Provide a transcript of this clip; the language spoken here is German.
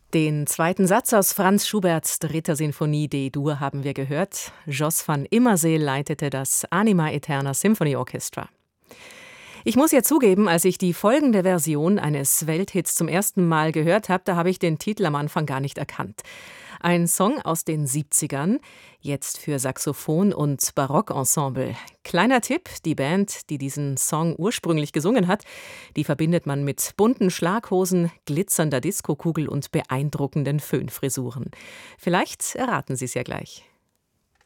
Den zweiten Satz aus Franz Schuberts 3. Sinfonie D-Dur haben wir gehört. Jos van Immerseel leitete das Anima Aeterna Symphony Orchestra. Ich muss ja zugeben, als ich die folgende Version eines Welthits zum ersten Mal gehört habe, da habe ich den Titel am Anfang gar nicht erkannt. Ein Song aus den 70ern, jetzt für Saxophon und Barockensemble. Kleiner Tipp, die Band, die diesen Song ursprünglich gesungen hat, die verbindet man mit bunten Schlaghosen, glitzernder Diskokugel und beeindruckenden Föhnfrisuren. Vielleicht erraten Sie es ja gleich.